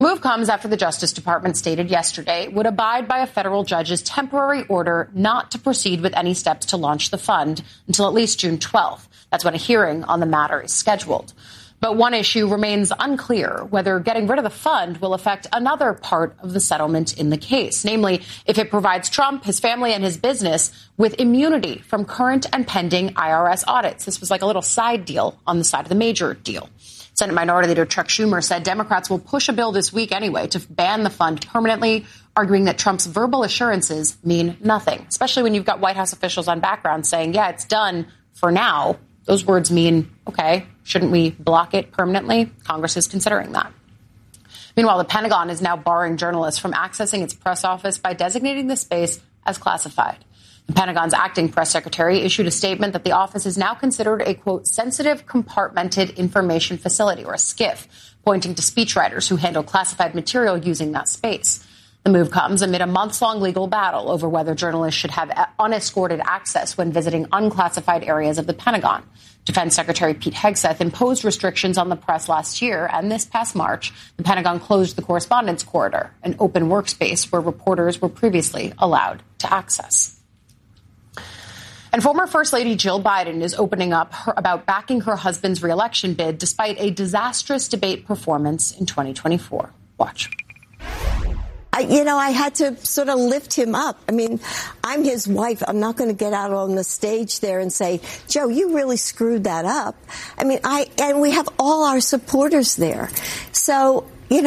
The move comes after the Justice Department stated yesterday it would abide by a federal judge's temporary order not to proceed with any steps to launch the fund until at least June 12th. That's when a hearing on the matter is scheduled. But one issue remains unclear, whether getting rid of the fund will affect another part of the settlement in the case, namely if it provides Trump, his family, and his business with immunity from current and pending IRS audits. This was like a little side deal on the side of the major deal. Senate Minority Leader Chuck Schumer said Democrats will push a bill this week anyway to ban the fund permanently, arguing that Trump's verbal assurances mean nothing, especially when you've got White House officials on background saying, yeah, it's done for now. Those words mean, OK, shouldn't we block it permanently? Congress is considering that. Meanwhile, the Pentagon is now barring journalists from accessing its press office by designating the space as classified. The Pentagon's acting press secretary issued a statement that the office is now considered a, quote, sensitive compartmented information facility, or a SCIF, pointing to speechwriters who handle classified material using that space. The move comes amid a months-long legal battle over whether journalists should have unescorted access when visiting unclassified areas of the Pentagon. Defense Secretary Pete Hegseth imposed restrictions on the press last year, and this past March, the Pentagon closed the Correspondence Corridor, an open workspace where reporters were previously allowed to access. And former First Lady Jill Biden is opening up about backing her husband's reelection bid despite a disastrous debate performance in 2024. Watch. I had to sort of lift him up. I mean, I'm his wife. I'm not going to get out on the stage there and say, Joe, you really screwed that up. I mean, and we have all our supporters there. So,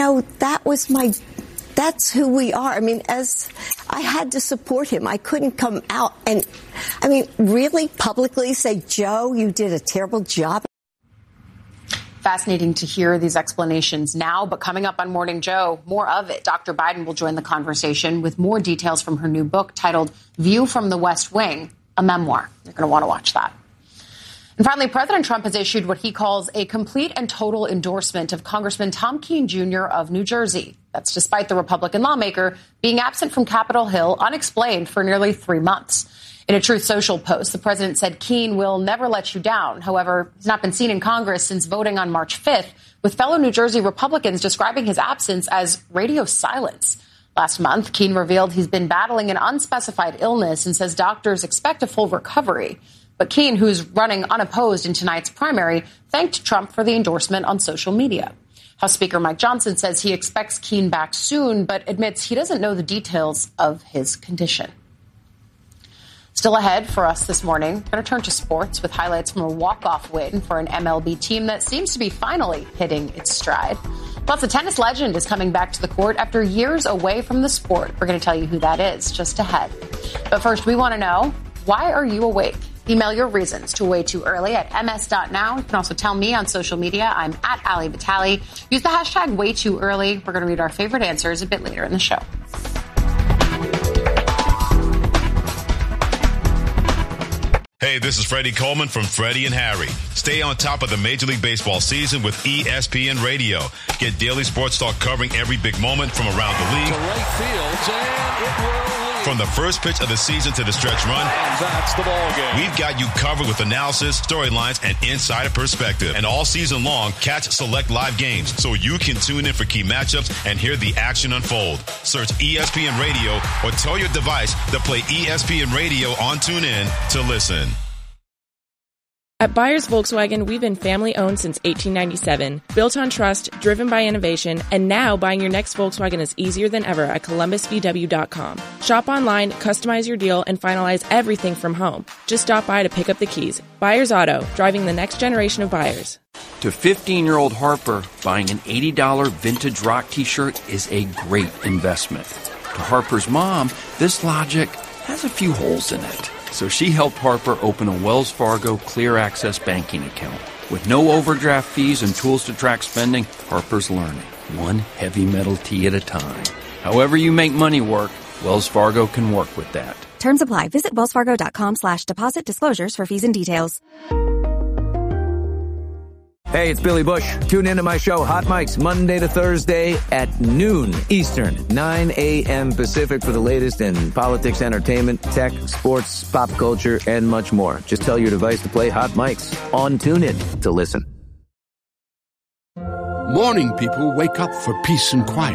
that's who we are. I mean, as I had to support him, I couldn't come out and, really publicly say, Joe, you did a terrible job. Fascinating to hear these explanations now, but coming up on Morning Joe, more of it. Dr. Biden will join the conversation with more details from her new book titled View from the West Wing, a memoir. You're going to want to watch that. And finally, President Trump has issued what he calls a complete and total endorsement of Congressman Tom Keene Jr. of New Jersey. That's despite the Republican lawmaker being absent from Capitol Hill unexplained for nearly 3 months. In a Truth Social post, the president said Keene will never let you down. However, he's not been seen in Congress since voting on March 5th, with fellow New Jersey Republicans describing his absence as radio silence. Last month, Keene revealed he's been battling an unspecified illness and says doctors expect a full recovery. But Keene, who's running unopposed in tonight's primary, thanked Trump for the endorsement on social media. House Speaker Mike Johnson says he expects Keene back soon, but admits he doesn't know the details of his condition. Still ahead for us this morning, we're going to turn to sports with highlights from a walk-off win for an MLB team that seems to be finally hitting its stride. Plus, a tennis legend is coming back to the court after years away from the sport. We're going to tell you who that is just ahead. But first, we want to know, why are you awake? Email your reasons to way too early at ms.now. You can also tell me on social media. I'm at Ali Vitale. Use the hashtag way too early. We're going to read our favorite answers a bit later in the show. Hey, this is Freddie Coleman from Freddie and Harry. Stay on top of the Major League Baseball season with ESPN Radio. Get daily sports talk covering every big moment from around the league. To right field, and it will lead. From the first pitch of the season to the stretch run. And that's the ball game. We've got you covered with analysis, storylines, and insider perspective. And all season long, catch select live games so you can tune in for key matchups and hear the action unfold. Search ESPN Radio or tell your device to play ESPN Radio on TuneIn to listen. At Byers Volkswagen, we've been family-owned since 1897, built on trust, driven by innovation, and now buying your next Volkswagen is easier than ever at ColumbusVW.com. Shop online, customize your deal, and finalize everything from home. Just stop by to pick up the keys. Byers Auto, driving the next generation of buyers. To 15-year-old Harper, buying an $80 vintage rock t-shirt is a great investment. To Harper's mom, this logic has a few holes in it. So she helped Harper open a Wells Fargo Clear Access banking account. With no overdraft fees and tools to track spending, Harper's learning, one heavy metal tee at a time. However you make money work, Wells Fargo can work with that. Terms apply. Visit wellsfargo.com/deposit disclosures for fees and details. Hey, it's Billy Bush. Tune into my show, Hot Mics, Monday to Thursday at noon Eastern, 9 a.m. Pacific for the latest in politics, entertainment, tech, sports, pop culture, and much more. Just tell your device to play Hot Mics on TuneIn to listen. Morning people wake up for peace and quiet.